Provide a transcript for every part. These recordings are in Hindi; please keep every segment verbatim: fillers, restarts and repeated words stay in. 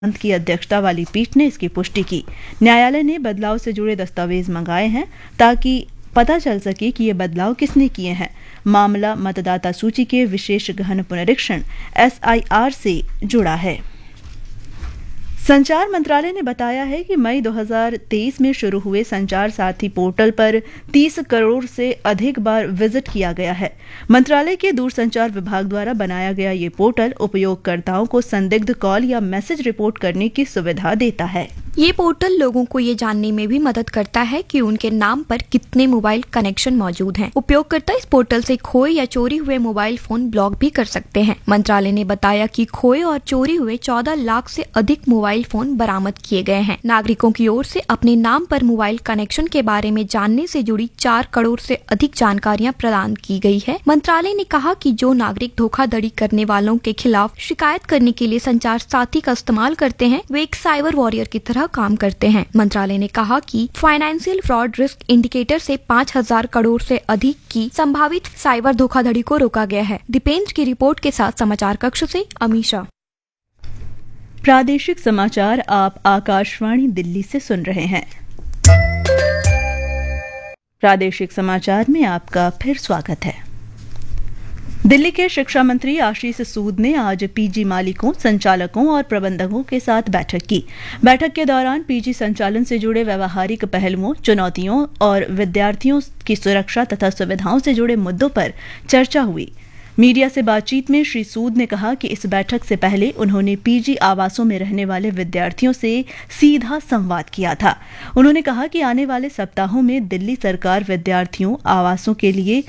अंत की अध्यक्षता वाली पीठ ने इसकी पुष्टि की। न्यायालय ने बदलाव से जुड़े दस्तावेज मंगाए हैं ताकि पता चल सके कि ये बदलाव किसने किए हैं। मामला मतदाता सूची के विशेष गहन पुनरीक्षण एस आई आर से जुड़ा है। संचार मंत्रालय ने बताया है कि मई दो हज़ार तेईस में शुरू हुए संचार साथी पोर्टल पर तीस करोड़ से अधिक बार विजिट किया गया है। मंत्रालय के दूरसंचार विभाग द्वारा बनाया गया ये पोर्टल उपयोगकर्ताओं को संदिग्ध कॉल या मैसेज रिपोर्ट करने की सुविधा देता है। ये पोर्टल लोगों को ये जानने में भी मदद करता है कि उनके नाम पर कितने मोबाइल कनेक्शन मौजूद हैं। उपयोगकर्ता इस पोर्टल से खोए या चोरी हुए मोबाइल फोन ब्लॉक भी कर सकते हैं। मंत्रालय ने बताया कि खोए और चोरी हुए चौदह लाख से अधिक मोबाइल फोन बरामद किए गए हैं। नागरिकों की ओर से अपने नाम पर मोबाइल कनेक्शन के बारे में जानने से जुड़ी चार करोड़ से अधिक जानकारियाँ प्रदान की गई है। मंत्रालय ने कहा कि जो नागरिक धोखाधड़ी करने वालों के खिलाफ शिकायत करने के लिए संचार साथी का इस्तेमाल करते हैं, वे एक साइबर वॉरियर की तरह काम करते हैं। मंत्रालय ने कहा कि फाइनेंशियल फ्रॉड रिस्क इंडिकेटर से पाँच हज़ार करोड़ से अधिक की संभावित साइबर धोखाधड़ी को रोका गया है। दीपेंद्र की रिपोर्ट के साथ समाचार कक्ष से अमीशा। प्रादेशिक समाचार आप आकाशवाणी दिल्ली से सुन रहे हैं। प्रादेशिक समाचार में आपका फिर स्वागत है। दिल्ली के शिक्षा मंत्री आशीष सूद ने आज पीजी मालिकों, संचालकों और प्रबंधकों के साथ बैठक की। बैठक के दौरान पीजी संचालन से जुड़े व्यावहारिक पहलुओं, चुनौतियों और विद्यार्थियों की सुरक्षा तथा सुविधाओं से जुड़े मुद्दों पर चर्चा हुई। मीडिया से बातचीत में श्री सूद ने कहा कि इस बैठक से पहले उन्होंने पीजी आवासों में रहने वाले विद्यार्थियों से सीधा संवाद किया था। उन्होंने कहा कि आने वाले सप्ताहों में दिल्ली सरकार विद्यार्थियों आवासों के लिए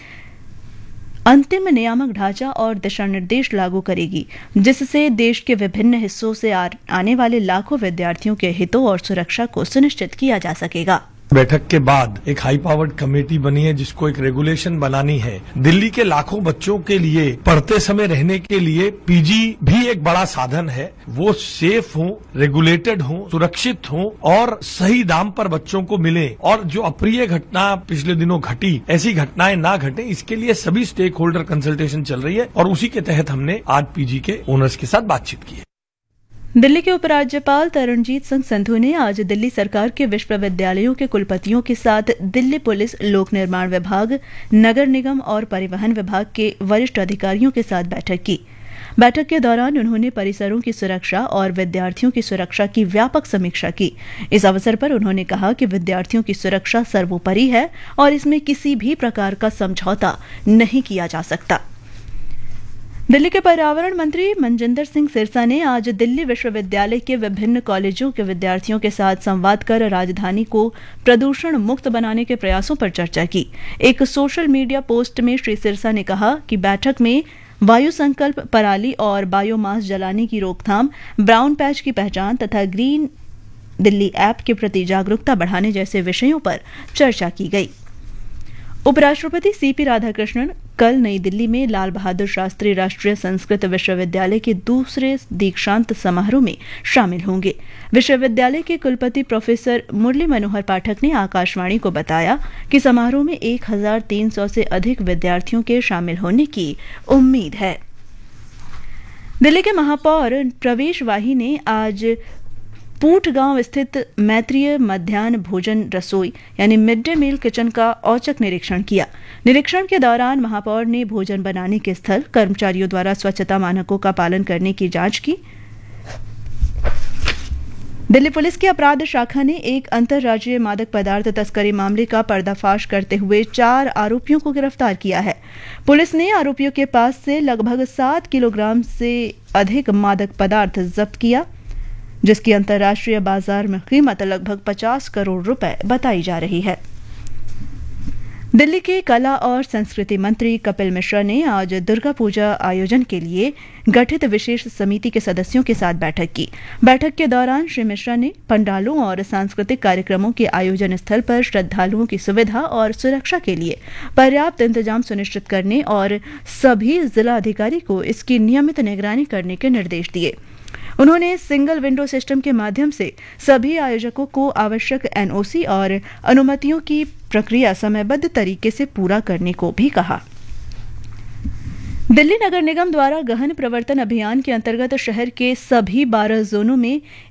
अंतिम नियामक ढांचा और दिशा निर्देश लागू करेगी, जिससे देश के विभिन्न हिस्सों से आने वाले लाखों विद्यार्थियों के हितों और सुरक्षा को सुनिश्चित किया जा सकेगा। बैठक के बाद एक हाई पावर्ड कमेटी बनी है जिसको एक रेगुलेशन बनानी है। दिल्ली के लाखों बच्चों के लिए पढ़ते समय रहने के लिए पीजी भी एक बड़ा साधन है। वो सेफ हो, रेगुलेटेड हो, सुरक्षित हो और सही दाम पर बच्चों को मिले और जो अप्रिय घटना पिछले दिनों घटी, ऐसी घटनाएं ना घटे, इसके लिए सभी स्टेक होल्डर कंसल्टेशन चल रही है और उसी के तहत हमने आज पीजी के ओनर्स के साथ बातचीत की है। दिल्ली के उपराज्यपाल तरणजीत सिंह संधू ने आज दिल्ली सरकार के विश्वविद्यालयों के कुलपतियों के साथ दिल्ली पुलिस, लोक निर्माण विभाग, नगर निगम और परिवहन विभाग के वरिष्ठ अधिकारियों के साथ बैठक की। बैठक के दौरान उन्होंने परिसरों की सुरक्षा और विद्यार्थियों की सुरक्षा की व्यापक समीक्षा की। इस अवसर पर उन्होंने कहा कि विद्यार्थियों की सुरक्षा सर्वोपरि है और इसमें किसी भी प्रकार का समझौता नहीं किया जा सकता। दिल्ली के पर्यावरण मंत्री मनजिंदर सिंह सिरसा ने आज दिल्ली विश्वविद्यालय के विभिन्न कॉलेजों के विद्यार्थियों के साथ संवाद कर राजधानी को प्रदूषण मुक्त बनाने के प्रयासों पर चर्चा की। एक सोशल मीडिया पोस्ट में श्री सिरसा ने कहा कि बैठक में वायु संकल्प, पराली और बायोमास जलाने की रोकथाम, ब्राउन पैच की पहचान तथा ग्रीन दिल्ली ऐप के प्रति जागरूकता बढ़ाने जैसे विषयों पर चर्चा की गई। उपराष्ट्रपति सीपी राधाकृष्णन कल नई दिल्ली में लाल बहादुर शास्त्री राष्ट्रीय संस्कृत विश्वविद्यालय के दूसरे दीक्षांत समारोह में शामिल होंगे। विश्वविद्यालय के कुलपति प्रोफेसर मुरली मनोहर पाठक ने आकाशवाणी को बताया कि समारोह में एक हज़ार तीन सौ से अधिक विद्यार्थियों के शामिल होने की उम्मीद है। दिल्ली के महापौर प्रवेश वाही ने आज पूट गांव स्थित मैत्रीय मध्याह्न भोजन रसोई यानी मिड डे मील किचन का औचक निरीक्षण किया। निरीक्षण के दौरान महापौर ने भोजन बनाने के स्थल, कर्मचारियों द्वारा स्वच्छता मानकों का पालन करने की जांच की। दिल्ली पुलिस की अपराध शाखा ने एक अंतर्राज्यीय मादक पदार्थ तस्करी मामले का पर्दाफाश करते हुए चार आरोपियों को गिरफ्तार किया है। पुलिस ने आरोपियों के पास से लगभग सात किलोग्राम से अधिक मादक पदार्थ जब्त किया, जिसकी अंतर्राष्ट्रीय बाजार में कीमत लगभग पचास करोड़ रुपए बताई जा रही है। दिल्ली के कला और संस्कृति मंत्री कपिल मिश्रा ने आज दुर्गा पूजा आयोजन के लिए गठित विशेष समिति के सदस्यों के साथ बैठक की। बैठक के दौरान श्री मिश्रा ने पंडालों और सांस्कृतिक कार्यक्रमों के आयोजन स्थल पर श्रद्धालुओं की सुविधा और सुरक्षा के लिए पर्याप्त इंतजाम सुनिश्चित करने और सभी जिला अधिकारी को इसकी नियमित निगरानी करने के निर्देश दिए। उन्होंने सिंगल विंडो सिस्टम के माध्यम से सभी आयोजकों को आवश्यक एनओसी और अनुमतियों की प्रक्रिया समयबद्ध तरीके से पूरा करने को भी कहा। दिल्ली नगर निगम द्वारा गहन प्रवर्तन अभियान के अंतर्गत शहर के सभी बारह जोनों में